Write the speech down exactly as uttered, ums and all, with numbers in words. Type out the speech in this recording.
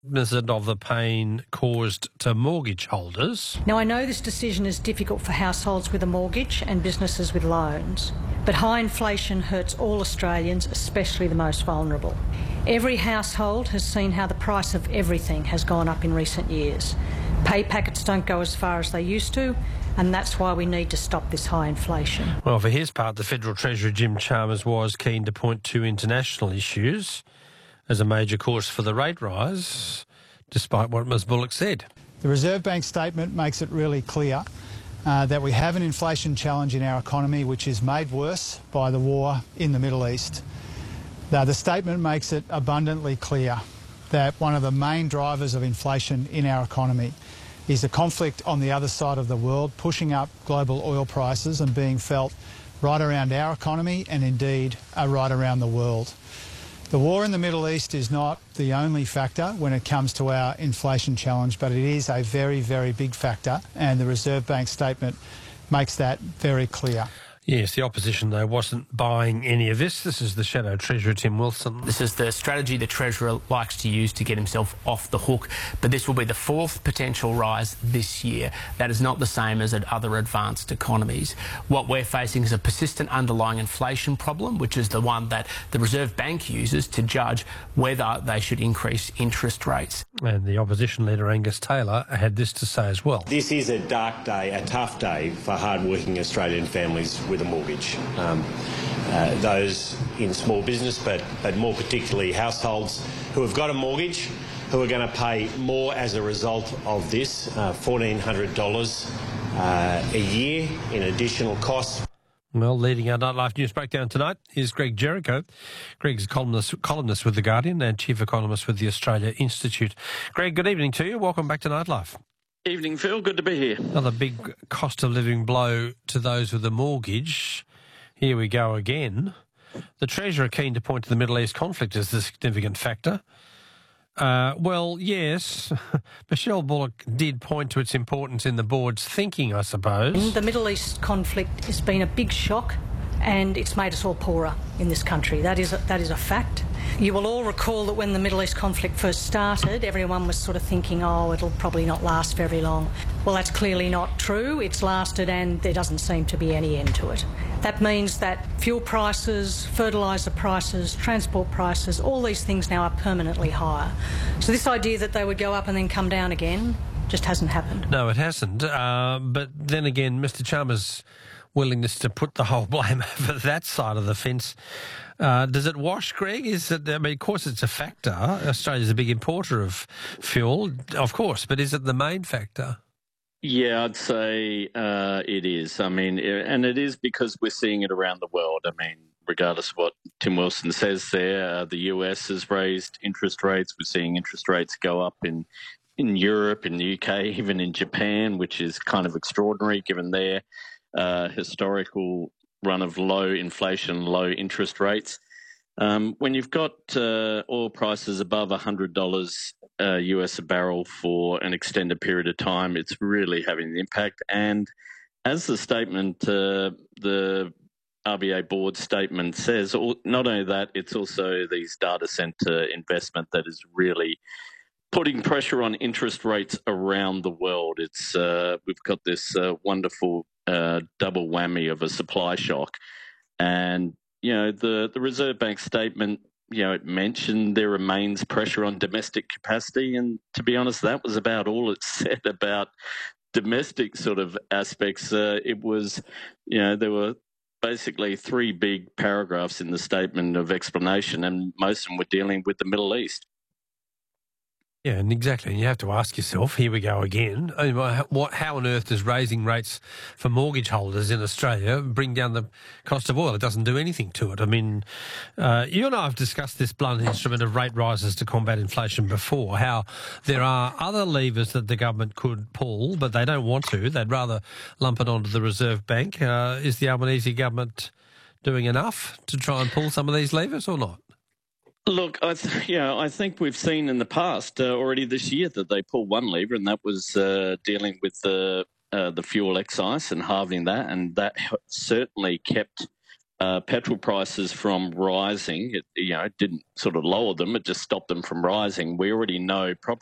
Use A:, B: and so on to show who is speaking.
A: Cognizant of the pain caused to mortgage holders.
B: Now, I know this decision is difficult for households with a mortgage and businesses with loans, but high inflation hurts all Australians, especially the most vulnerable. Every household has seen how the price of everything has gone up in recent years. Pay packets don't go as far as they used to, and that's why we need to stop this high inflation.
A: Well, for his part, the Federal Treasurer Jim Chalmers was keen to point to international issues as a major cause for the rate rise, despite what Miz Bullock said.
C: The Reserve Bank statement makes it really clear uh, that we have an inflation challenge in our economy which is made worse by the war in the Middle East. Now, the statement makes it abundantly clear that one of the main drivers of inflation in our economy is the conflict on the other side of the world, pushing up global oil prices and being felt right around our economy and indeed uh, right around the world. The war in the Middle East is not the only factor when it comes to our inflation challenge, but it is a very, very big factor, and the Reserve Bank statement makes that very clear.
A: Yes, the opposition, though, wasn't buying any of this. This is the Shadow Treasurer, Tim Wilson.
D: This is the strategy the Treasurer likes to use to get himself off the hook, but this will be the fourth potential rise this year. That is not the same as at other advanced economies. What we're facing is a persistent underlying inflation problem, which is the one that the Reserve Bank uses to judge whether they should increase interest rates.
A: And the opposition leader, Angus Taylor, had this to say as well.
E: This is a dark day, a tough day for hard-working Australian families with a mortgage. Um, uh, those in small business, but, but more particularly households who have got a mortgage, who are going to pay more as a result of this, uh, one thousand four hundred dollars uh, a year in additional costs.
A: Well, leading our Nightlife News Breakdown tonight is Greg Jericho. Greg's a columnist, columnist with The Guardian and chief economist with the Australia Institute. Greg, good evening to you. Welcome back to Nightlife.
F: Evening, Phil. Good to be here.
A: Another big cost of living blow to those with a mortgage. Here we go again. The Treasurer keen to point to the Middle East conflict as the significant factor. Uh, well, yes, Michelle Bullock did point to its importance in the board's thinking, I suppose.
B: The Middle East conflict has been a big shock, and it's made us all poorer in this country. That is a, that is a fact. You will all recall that when the Middle East conflict first started, everyone was sort of thinking, oh, it'll probably not last very long. Well, that's clearly not true. It's lasted and there doesn't seem to be any end to it. That means that fuel prices, fertiliser prices, transport prices, all these things now are permanently higher. So this idea that they would go up and then come down again just hasn't happened.
A: No, it hasn't. Uh, but then again, Mister Chalmers' willingness to put the whole blame over that side of the fence, uh, does it wash, Greg? Is it, I mean, of course it's a factor. Australia's a big importer of fuel, of course, but is it the main factor?
F: Yeah, I'd say uh, it is. I mean, and it is because we're seeing it around the world. I mean, regardless of what Tim Wilson says there, uh, the U S has raised interest rates. We're seeing interest rates go up in in Europe, in the U K, even in Japan, which is kind of extraordinary given their uh, historical run of low inflation, low interest rates. Um, when you've got uh, oil prices above one hundred dollars uh, U S a barrel for an extended period of time, it's really having an impact. And as the statement, uh, the R B A board statement says, not only that, it's also these data centre investment that is really putting pressure on interest rates around the world. It's uh, we've got this uh, wonderful uh, double whammy of a supply shock. And, you know, the, the Reserve Bank statement, you know, it mentioned there remains pressure on domestic capacity. And to be honest, that was about all it said about domestic sort of aspects. Uh, it was, you know, there were basically three big paragraphs in the statement of explanation, and most of them were dealing with the Middle East.
A: Yeah, and exactly. And you have to ask yourself, here we go again, I mean, what, how on earth does raising rates for mortgage holders in Australia bring down the cost of oil? It doesn't do anything to it. I mean, uh, you and I have discussed this blunt instrument of rate rises to combat inflation before, how there are other levers that the government could pull, but they don't want to. They'd rather lump it onto the Reserve Bank. Uh, is the Albanese government doing enough to try and pull some of these levers or not?
F: Look, I th- yeah, I think we've seen in the past uh, already this year that they pulled one lever, and that was uh, dealing with the uh, the fuel excise and halving that, and that certainly kept uh, petrol prices from rising. It, you know, it didn't sort of lower them; it just stopped them from rising. We already know probably